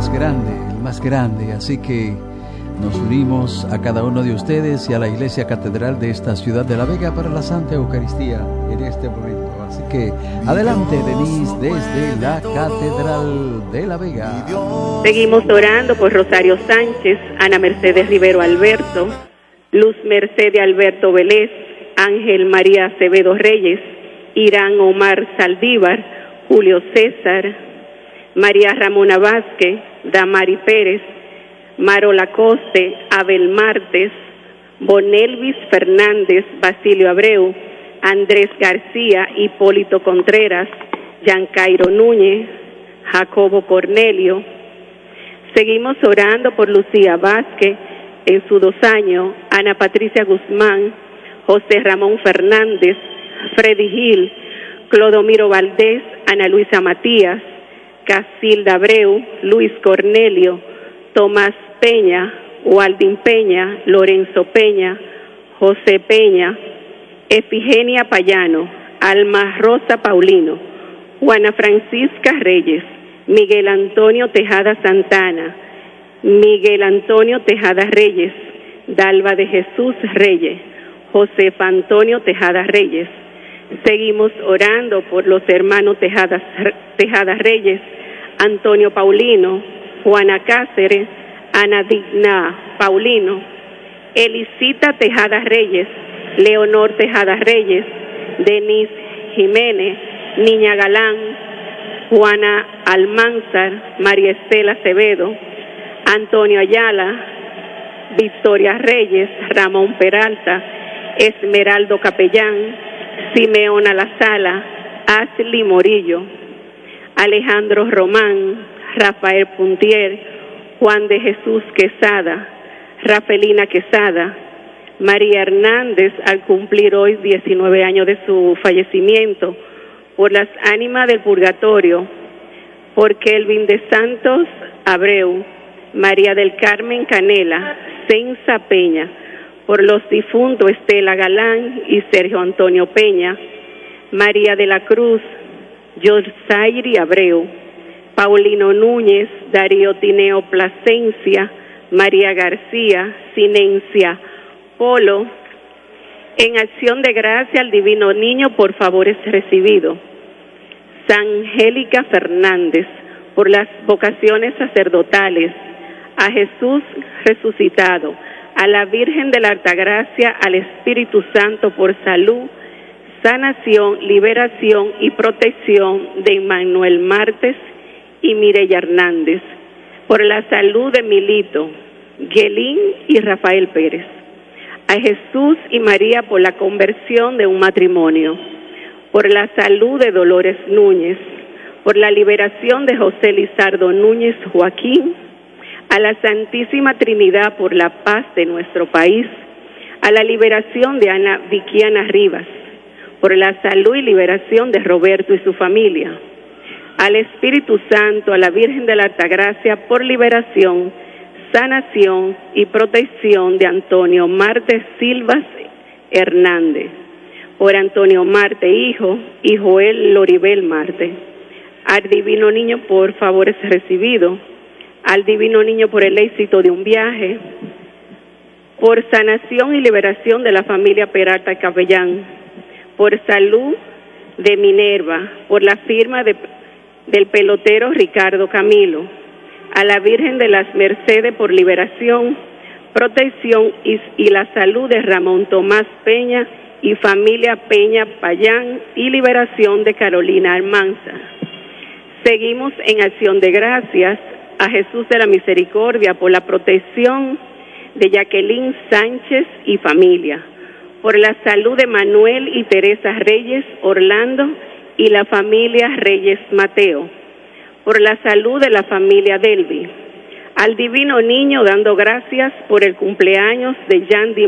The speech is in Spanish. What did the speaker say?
el más grande, así que nos unimos a cada uno de ustedes y a la Iglesia Catedral de esta ciudad de La Vega para la Santa Eucaristía en este momento. Así que adelante, Denise, desde la Catedral de La Vega. Seguimos orando por Rosario Sánchez, Ana Mercedes Rivero Alberto, Luz Mercedes Alberto Vélez, Ángel María Acevedo Reyes, Irán Omar Saldívar, Julio César, María Ramona Vázquez, Damari Pérez, Maro Lacoste, Abel Martes, Bonelvis Fernández, Basilio Abreu, Andrés García, Hipólito Contreras, Giancairo Núñez, Jacobo Cornelio. Seguimos orando por Lucía Vázquez en su 2 años, Ana Patricia Guzmán, José Ramón Fernández, Freddy Gil, Clodomiro Valdés, Ana Luisa Matías, Casilda Abreu, Luis Cornelio, Tomás Peña, Waldín Peña, Lorenzo Peña, José Peña, Efigenia Payano, Alma Rosa Paulino, Juana Francisca Reyes, Miguel Antonio Tejada Santana, Miguel Antonio Tejada Reyes, Dalva de Jesús Reyes, Josefa Antonio Tejada Reyes. Seguimos orando por los hermanos Tejada Reyes, Antonio Paulino, Juana Cáceres, Ana Digna Paulino, Elisita Tejada Reyes, Leonor Tejada Reyes, Denise Jiménez, Niña Galán, Juana Almanzar, María Estela Acevedo, Antonio Ayala, Victoria Reyes, Ramón Peralta, Esmeraldo Capellán, Simeona La Sala, Ashley Morillo, Alejandro Román, Rafael Puntier, Juan de Jesús Quesada, Rafelina Quesada, María Hernández, al cumplir hoy 19 años de su fallecimiento, por las ánimas del purgatorio, por Kelvin de Santos Abreu, María del Carmen Canela, Censa Peña, por los difuntos Estela Galán y Sergio Antonio Peña, María de la Cruz, Yorsairi Abreu, Paulino Núñez, Darío Tineo Plasencia, María García, Sinencia Polo, en acción de gracia al Divino Niño por favores recibidos. Sangélica Fernández, por las vocaciones sacerdotales, a Jesús resucitado, a la Virgen de la Altagracia, al Espíritu Santo por salud, sanación, liberación y protección de Emmanuel Martes y Mireya Hernández, por la salud de Milito, Gelín y Rafael Pérez, a Jesús y María por la conversión de un matrimonio, por la salud de Dolores Núñez, por la liberación de José Lizardo Núñez Joaquín, a la Santísima Trinidad por la paz de nuestro país, a la liberación de Ana Viquiana Rivas, por la salud y liberación de Roberto y su familia, al Espíritu Santo, a la Virgen de la Altagracia, por liberación, sanación y protección de Antonio Marte Silvas Hernández, por Antonio Marte hijo y Joel Loribel Marte, al Divino Niño por favores recibidos, al Divino Niño por el éxito de un viaje, por sanación y liberación de la familia Peralta Capellán, por salud de Minerva, por la firma del pelotero Ricardo Camilo, a la Virgen de las Mercedes por liberación, protección y la salud de Ramón Tomás Peña y familia Peña Payán y liberación de Carolina Almanza. Seguimos en acción de gracias a Jesús de la Misericordia por la protección de Jacqueline Sánchez y familia, por la salud de Manuel y Teresa Reyes Orlando y la familia Reyes Mateo, por la salud de la familia Delvi, al Divino Niño dando gracias por el cumpleaños de Yandy